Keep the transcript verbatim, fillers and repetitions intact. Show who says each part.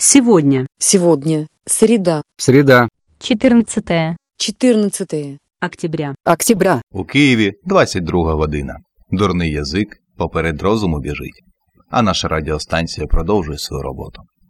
Speaker 1: Сегодня.
Speaker 2: Сегодня. Среда.
Speaker 3: Среда.
Speaker 4: четырнадцатое.
Speaker 2: четырнадцатое.
Speaker 1: Октября.
Speaker 2: Октября.
Speaker 5: У Києві двадцять друга година. Дурний язик поперед розуму біжить. А наша радіостанція продовжує свою роботу.